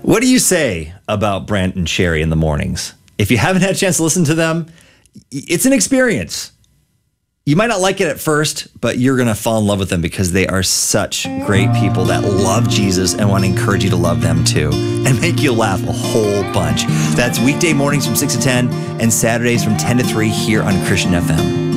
What do you say about Brent and Sherry in the mornings? If you haven't had a chance to listen to them, it's an experience. You might not like it at first, but you're going to fall in love with them because they are such great people that love Jesus and want to encourage you to love them too and make you laugh a whole bunch. That's weekday mornings from 6 to 10 and Saturdays from 10 to 3 here on Christian FM.